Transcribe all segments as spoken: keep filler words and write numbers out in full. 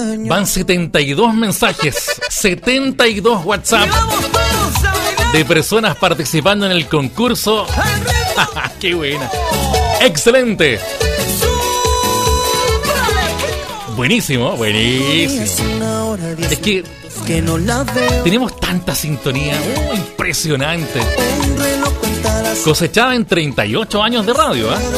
Van setenta y dos mensajes, setenta y dos WhatsApp de personas participando en el concurso. ¡Qué buena! ¡Excelente! Buenísimo, buenísimo. Es que tenemos tanta sintonía, oh, impresionante. Cosechada en treinta y ocho años de radio, ¿eh?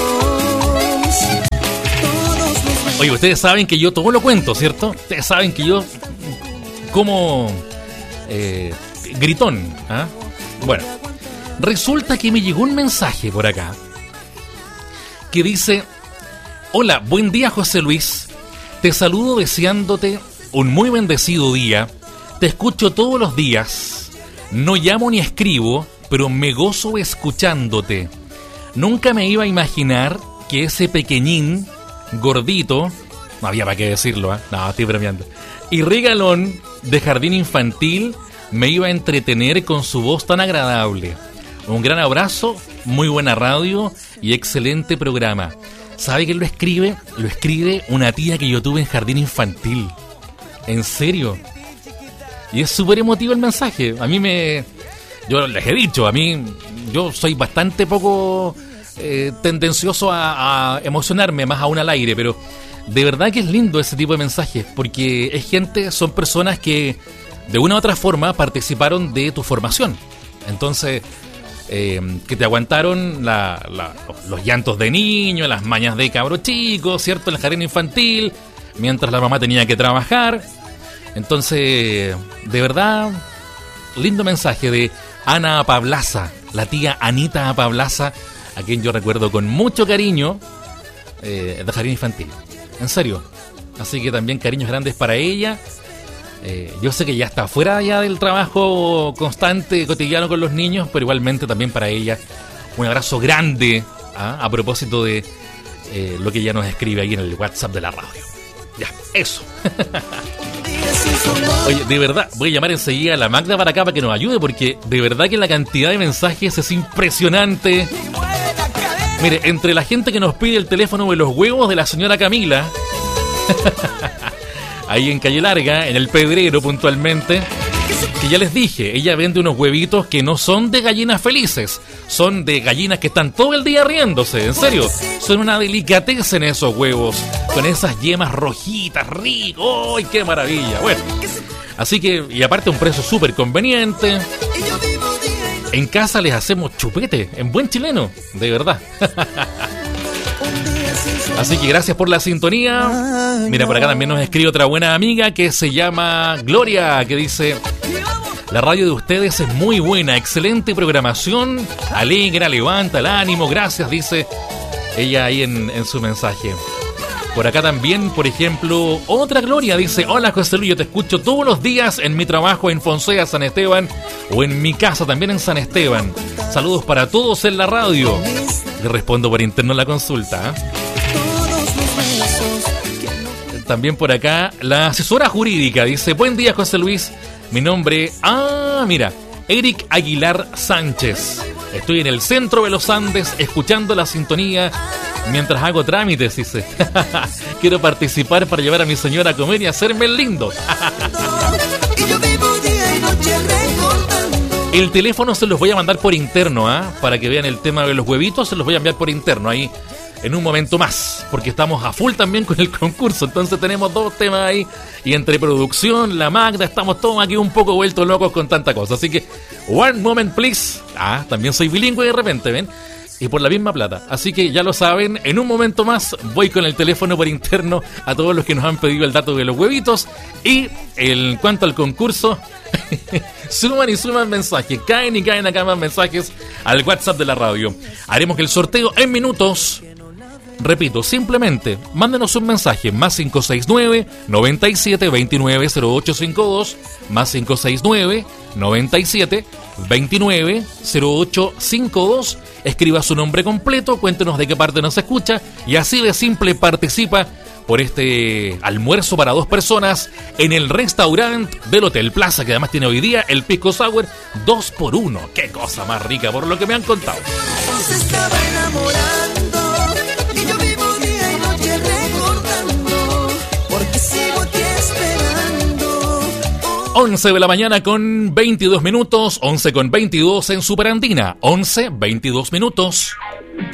Oye, ustedes saben que yo todo lo cuento, ¿cierto? Ustedes saben que yo como eh, gritón, ¿eh? Bueno, resulta que me llegó un mensaje por acá que dice: hola, buen día José Luis, te saludo deseándote un muy bendecido día, te escucho todos los días, no llamo ni escribo, pero me gozo escuchándote. Nunca me iba a imaginar que ese pequeñín, gordito, no había para qué decirlo, ¿eh? No, estoy bromeando, y regalón de jardín infantil me iba a entretener con su voz tan agradable. Un gran abrazo, muy buena radio y excelente programa. ¿Sabe quién lo escribe? Lo escribe una tía que yo tuve en jardín infantil. ¿En serio? Y es súper emotivo el mensaje. A mí me... Yo les he dicho, a mí... Yo soy bastante poco eh, tendencioso a, a emocionarme, más aún al aire, pero de verdad que es lindo ese tipo de mensajes, porque es gente, son personas que de una u otra forma participaron de tu formación. Entonces... Eh, que te aguantaron la, la, los llantos de niño, las mañas de cabro chico, ¿cierto? En el jardín infantil, mientras la mamá tenía que trabajar. Entonces, de verdad, lindo mensaje de Ana Apablaza, la tía Anita Apablaza, a quien yo recuerdo con mucho cariño eh, de jardín infantil. En serio. Así que también cariños grandes para ella. Eh, yo sé que ya está fuera ya del trabajo constante, cotidiano con los niños, pero igualmente también para ella un abrazo grande, ¿ah? A propósito de eh, lo que ella nos escribe ahí en el WhatsApp de la radio. Ya, eso. Oye, de verdad, voy a llamar enseguida a la Magda para acá para que nos ayude, porque de verdad que la cantidad de mensajes es impresionante. Mire, entre la gente que nos pide el teléfono de los huevos de la señora Camila ahí en Calle Larga, en el Pedrero puntualmente, que ya les dije, ella vende unos huevitos que no son de gallinas felices, son de gallinas que están todo el día riéndose, en serio, son una delicatez en esos huevos, con esas yemas rojitas, rico, ¡ay, qué maravilla! Bueno, así que, y aparte un precio súper conveniente, en casa les hacemos chupete, en buen chileno, de verdad. Así que gracias por la sintonía. Mira, por acá también nos escribe otra buena amiga que se llama Gloria, que dice: la radio de ustedes es muy buena, excelente programación, alegra, levanta el ánimo, gracias, dice ella ahí en, en su mensaje. Por acá también, por ejemplo, otra Gloria dice: hola José Luis, yo te escucho todos los días en mi trabajo en Fonsea, San Esteban, o en mi casa también en San Esteban. Saludos para todos en la radio. Le respondo por interno la consulta, ¿eh? También por acá, la asesora jurídica dice: buen día José Luis, mi nombre... Ah, mira, Eric Aguilar Sánchez. Estoy en el centro de los Andes escuchando la sintonía mientras hago trámites, dice. Quiero participar para llevar a mi señora a comer y hacerme el lindo. El teléfono se los voy a mandar por interno, ¿ah? ¿eh? Para que vean el tema de los huevitos, se los voy a enviar por interno ahí en un momento más, porque estamos a full también con el concurso, entonces tenemos dos temas ahí, y entre producción, la Magda, estamos todos aquí un poco vueltos locos con tanta cosa, así que, one moment please. Ah, también soy bilingüe de repente, ¿ven? Y por la misma plata, así que ya lo saben, en un momento más voy con el teléfono por interno a todos los que nos han pedido el dato de los huevitos, y en cuanto al concurso... suman y suman mensajes, caen y caen acá más mensajes al WhatsApp de la radio. Haremos el sorteo en minutos. Repito, simplemente mándenos un mensaje más cinco seis nueve, noventa y siete, veintinueve, cero ocho cincuenta y dos, más cinco seis nueve, noventa y siete, veintinueve, cero ocho cincuenta y dos. Escriba su nombre completo, cuéntenos de qué parte nos escucha y así de simple participa por este almuerzo para dos personas en el restaurante del Hotel Plaza, que además tiene hoy día el Pisco Sour dos por uno. ¡Qué cosa más rica! Por lo que me han contado. Se estaba enamorando y yo vivo día y noche recordando, porque sigo aquí esperando. once de la mañana con veintidós minutos, once con veintidós en Superandina, once, veintidós minutos.